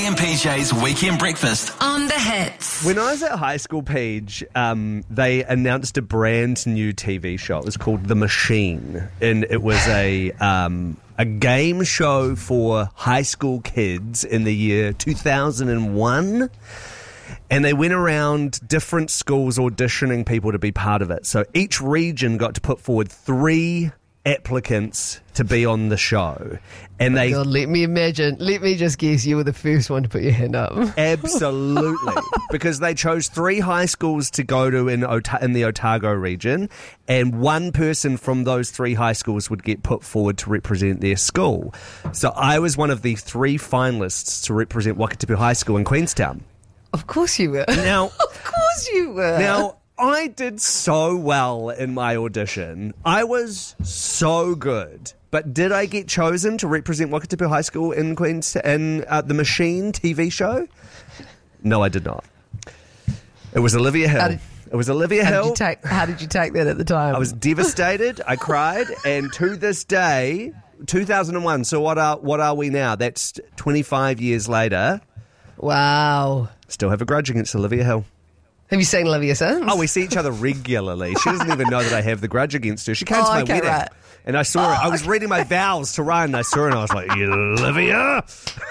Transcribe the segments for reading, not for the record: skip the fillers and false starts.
and PJ's Weekend Breakfast on the Hits. When I was at high school, Paige, they announced a brand new TV show. It was called The Machine, and it was a game show for high school kids in the year 2001. And they went around different schools auditioning people to be part of it. So each region got to put forward 3 applicants to be on the show. And they... God, let me just guess you were the first one to put your hand up. Absolutely. Because they chose 3 high schools to go to in the Otago region, and one person from those 3 high schools would get put forward to represent their school. So I was one of the 3 finalists to represent Wakatipu High School in Queenstown. Of course you were. Now, of course you were. Now, I did so well in my audition. I was so good. But did I get chosen to represent Wakatipu High School in Queenstown in the Machine TV show? No, I did not. It was Olivia Hill. How did you take that at the time? I was devastated. I cried. And to this day, 2001, so what are we now? That's 25 years later. Wow. Still have a grudge against Olivia Hill. Have you seen Olivia since? Oh, we see each other regularly. She doesn't even know that I have the grudge against her. She came to my wedding. Right. And I saw her. I was reading my vows to Ryan, and I saw her, and I was like, Olivia?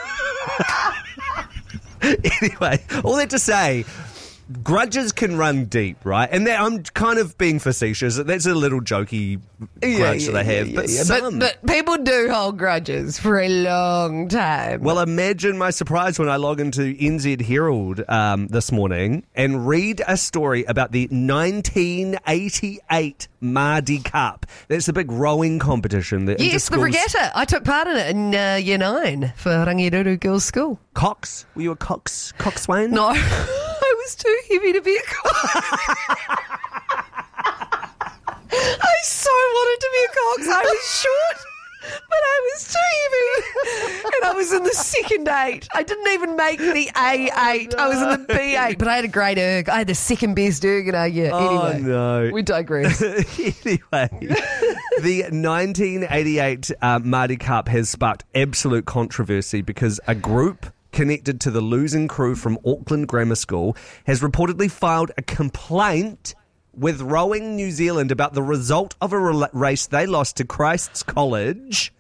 Anyway, all that to say, grudges can run deep, right? And I'm kind of being facetious. That's a little jokey grudge that I have. But people do hold grudges for a long time. Well, imagine my surprise when I log into NZ Herald this morning and read a story about the 1988 Mādi Cup. That's a big rowing competition. Yes, the regatta. I took part in it in Year 9 for Rangiruru Girls' School. Cox? Were you a coxswain? No. I was too heavy to be a cox. I so wanted to be a cox. I was short, but I was too heavy. And I was in the second 8. I didn't even make the A8. I was in the B8, but I had a great erg. I had the second best erg in our year. Anyway, no. We digress. Anyway, the 1988 Mādi Cup has sparked absolute controversy because a group connected to the losing crew from Auckland Grammar School has reportedly filed a complaint with Rowing New Zealand about the result of a race they lost to Christ's College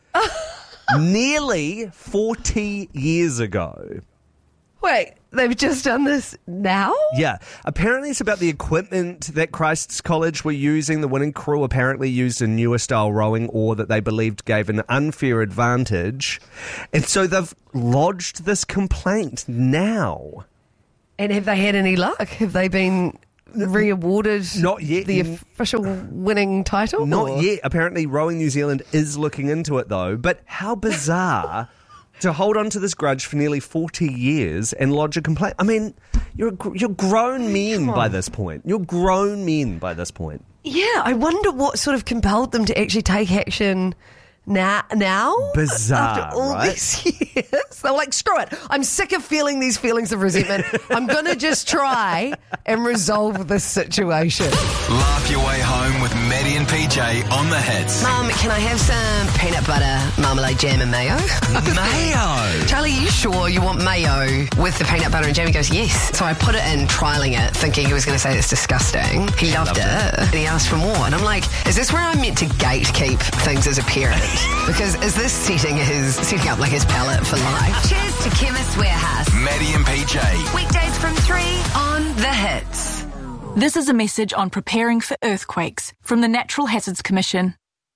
nearly 40 years ago. Wait, they've just done this now? Yeah. Apparently it's about the equipment that Christ's College were using. The winning crew apparently used a newer style rowing oar that they believed gave an unfair advantage. And so they've lodged this complaint now. And have they had any luck? Have they been re-awarded Not yet. the official winning title? Not yet. Apparently Rowing New Zealand is looking into it though. But how bizarre to hold on to this grudge for nearly 40 years and lodge a complaint. I mean, you're grown men by this point. You're grown men by this point. Yeah, I wonder what sort of compelled them to actually take action now? Bizarre, after all right? these years. They're like, screw it. I'm sick of feeling these feelings of resentment. I'm going to just try and resolve this situation. Laugh your way home with Maddie and PJ on the Hits. Mum, can I have some peanut butter, marmalade, jam and mayo? Mayo! Charlie, are you sure you want mayo with the peanut butter and jam? He goes, yes. So I put it in, trialling it, thinking he was going to say it's disgusting. He loved it. And he asked for more. And I'm like, is this where I'm meant to gatekeep things as a parent? Because is this setting up like his palate for life? Cheers to Chemist Warehouse. Maddie and PJ. Weekdays from 3 on the Hits. This is a message on preparing for earthquakes from the Natural Hazards Commission.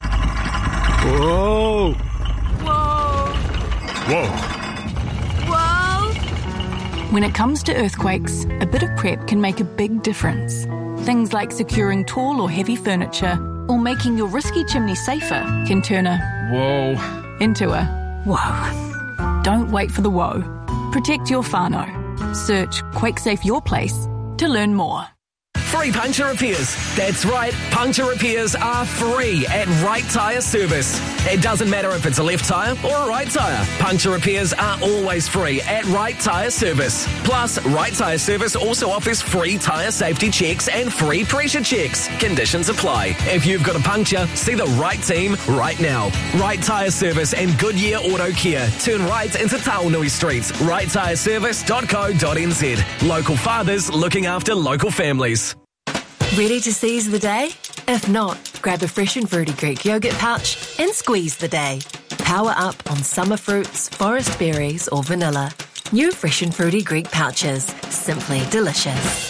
Whoa! Whoa! Whoa! Whoa! When it comes to earthquakes, a bit of prep can make a big difference. Things like securing tall or heavy furniture or making your risky chimney safer can turn a whoa into a whoa. Don't wait for the whoa. Protect your whānau. Search QuakeSafe Your Place to learn more. free puncture repairs. That's right, puncture repairs are free at Right Tyre Service. It doesn't matter if it's a left tyre or a right tyre. Puncture repairs are always free at Right Tyre Service. Plus, Right Tyre Service also offers free tyre safety checks and free pressure checks. Conditions apply. If you've got a puncture, see the right team right now. Right Tyre Service and Goodyear Auto Care. Turn right into Taonui Street. righttyreservice.co.nz. Local fathers looking after local families. Ready to seize the day? If not, grab a fresh and fruity Greek yogurt pouch and squeeze the day. Power up on summer fruits, forest berries or vanilla. New fresh and fruity Greek pouches. Simply delicious.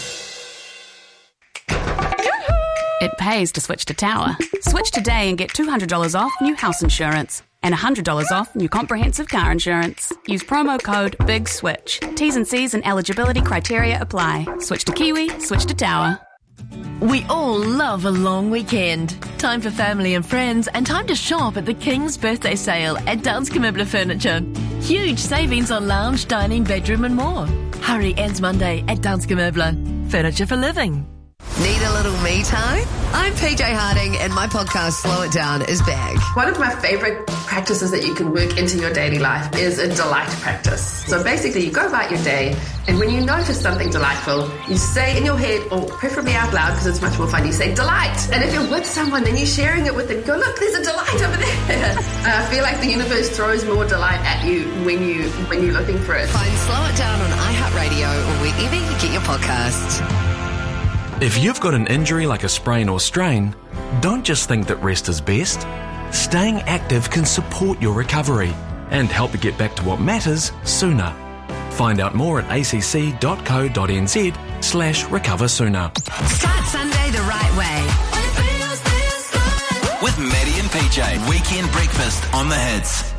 It pays to switch to Tower. Switch today and get $200 off new house insurance and $100 off new comprehensive car insurance. Use promo code BIGSWITCH. T's and C's and eligibility criteria apply. Switch to Kiwi, switch to Tower. We all love a long weekend. Time for family and friends and time to shop at the King's Birthday Sale at Danske Møbler Furniture. Huge savings on lounge, dining, bedroom and more. Hurry, ends Monday at Danske Møbler. Furniture for living. Need a little me time? I'm PJ Harding and my podcast Slow It Down is back. One of my favourite practices that you can work into your daily life is a delight practice. So basically you go about your day and when you notice something delightful, you say in your head, or preferably out loud because it's much more fun, you say delight. And if you're with someone, then you're sharing it with them. Go, look, there's a delight over there. I feel like the universe throws more delight at you when you're looking for it. Find Slow It Down on iHeartRadio or wherever you get your podcasts. If you've got an injury like a sprain or strain, don't just think that rest is best. Staying active can support your recovery and help you get back to what matters sooner. Find out more at acc.co.nz/recover sooner. Start Sunday the right way. With Maddie and PJ, Weekend Breakfast on the Hits.